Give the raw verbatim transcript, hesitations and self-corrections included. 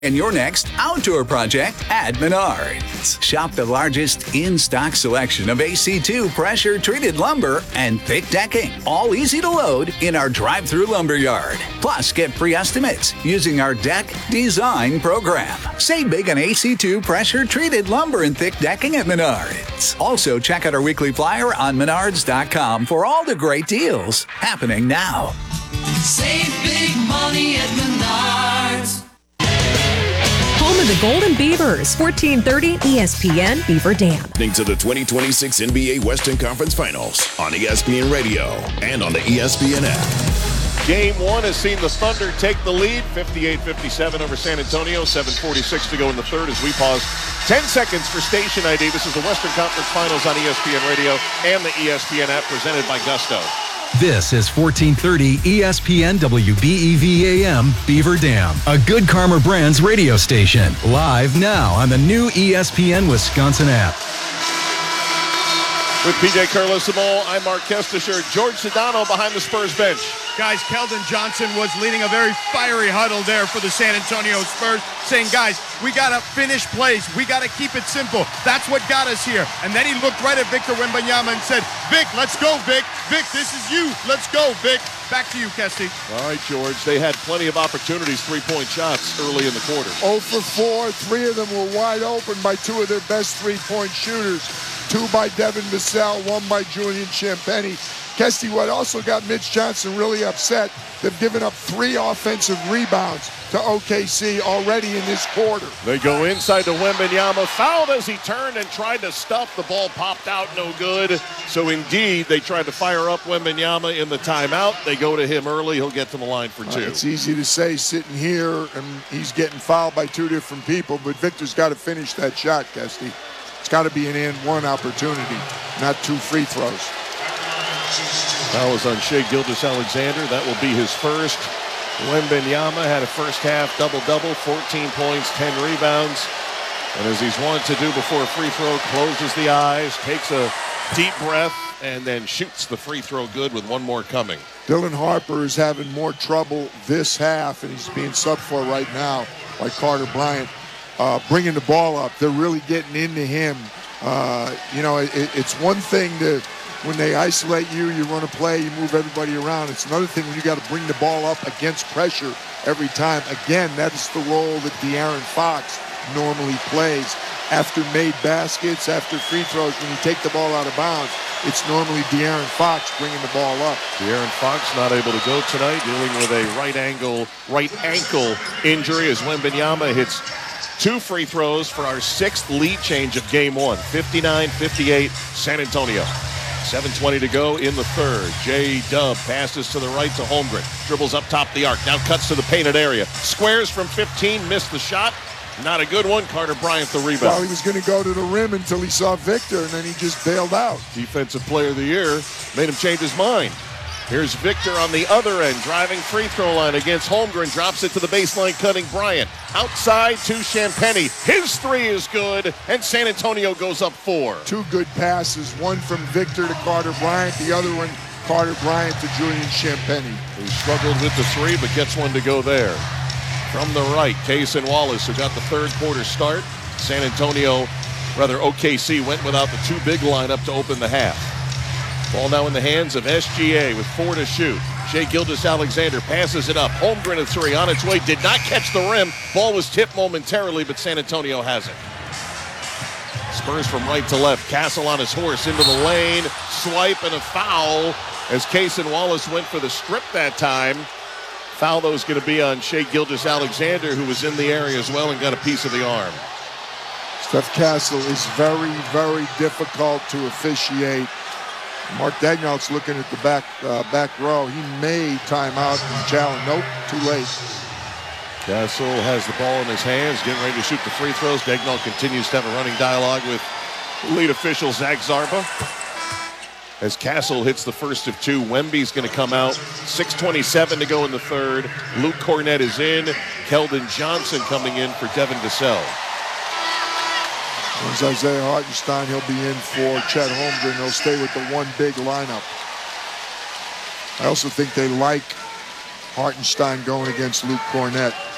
And your next outdoor project at Menards. Shop the largest in-stock selection of A C two pressure-treated lumber and thick decking, all easy to load in our drive-through lumber yard. Plus, get free estimates using our deck design program. Save big on A C two pressure-treated lumber and thick decking at Menards. Also, check out our weekly flyer on menards dot com for all the great deals happening now. Save big money at Menards. Home of the Golden Beavers, fourteen thirty E S P N Beaver Dam. Listening to the twenty twenty-six N B A Western Conference Finals on E S P N Radio and on the E S P N app. Game one has seen the Thunder take the lead, fifty-eight fifty-seven over San Antonio, seven forty-six to go in the third as we pause. ten seconds for station I D. This is the Western Conference Finals on E S P N Radio and the E S P N app presented by Gusto. This is fourteen thirty E S P N W B E V A M Beaver Dam, a Good Karma Brands radio station. Live now on the new E S P N Wisconsin app. With P J Carlesimo, I'm Mark Kestisher. George Sedano behind the Spurs bench. Guys, Keldon Johnson was leading a very fiery huddle there for the San Antonio Spurs, saying, guys, we got to finish plays. We got to keep it simple. That's what got us here. And then he looked right at Victor Wembanyama and said, Vic, let's go, Vic. Vic, this is you. Let's go, Vic. Back to you, Kesty. All right, George. They had plenty of opportunities, three-point shots early in the quarter. oh for four. Three of them were wide open by two of their best three-point shooters. Two by Devin Vassell, one by Julian Champagnie. Kesty, what also got Mitch Johnson really upset, they've given up three offensive rebounds to O K C already in this quarter. They go inside to Wembanyama, fouled as he turned and tried to stuff. The ball popped out, no good. So indeed, they tried to fire up Wembanyama in the timeout. They go to him early. He'll get to the line for two. Uh, it's easy to say sitting here, and he's getting fouled by two different people, but Victor's got to finish that shot, Kesty. It's got to be an and one opportunity, not two free throws. That was on Shai Gilgeous-Alexander. That will be his first. Wembanyama had a first half double-double, fourteen points, ten rebounds. And as he's wanted to do before a free throw, closes the eyes, takes a deep breath, and then shoots the free throw good with one more coming. Dylan Harper is having more trouble this half, and he's being subbed for right now by Carter Bryant. Uh, bringing the ball up, they're really getting into him. Uh, you know, it, it's one thing to, when they isolate you, you run a play, you move everybody around. It's another thing when you got to bring the ball up against pressure every time. Again, that is the role that De'Aaron Fox normally plays. After made baskets, after free throws, when you take the ball out of bounds, it's normally De'Aaron Fox bringing the ball up. De'Aaron Fox not able to go tonight, dealing with a right angle, right ankle injury as Wembanyama hits two free throws for our sixth lead change of game one. fifty-nine fifty-eight, San Antonio. seven twenty to go in the third. J-Dub passes to the right to Holmgren. Dribbles up top the arc. Now cuts to the painted area. Squares from fifteen. Missed the shot. Not a good one. Carter Bryant the rebound. Well, he was going to go to the rim until he saw Victor, and then he just bailed out. Defensive player of the year. Made him change his mind. Here's Victor on the other end, driving free throw line against Holmgren. Drops it to the baseline, cutting Bryant. Outside to Champagnie. His three is good, and San Antonio goes up four. Two good passes, one from Victor to Carter Bryant, the other one Carter Bryant to Julian Champagnie. He struggled with the three, but gets one to go there. From the right, Cason Wallace, who got the third quarter start. San Antonio, rather O K C, went without the two big lineup to open the half. Ball now in the hands of S G A with four to shoot. Shai Gilgeous-Alexander passes it up. Holmgren a three on its way. Did not catch the rim. Ball was tipped momentarily, but San Antonio has it. Spurs from right to left. Castle on his horse into the lane. Swipe and a foul as Cason Wallace went for the strip that time. Foul, though, is going to be on Shai Gilgeous-Alexander, who was in the area as well and got a piece of the arm. Steph Castle is very, very difficult to officiate. Mark Dagnall's looking at the back uh, back row. He may time out and challenge. Nope, too late. Castle has the ball in his hands, getting ready to shoot the free throws. Dagnall continues to have a running dialogue with lead official Zach Zarba. As Castle hits the first of two, Wemby's going to come out. six twenty-seven to go in the third. Luke Cornett is in. Keldon Johnson coming in for Devin Vassell. There's Isaiah Hartenstein. He'll be in for Chet Holmgren. They'll stay with the one big lineup. I also think they like Hartenstein going against Luke Cornett.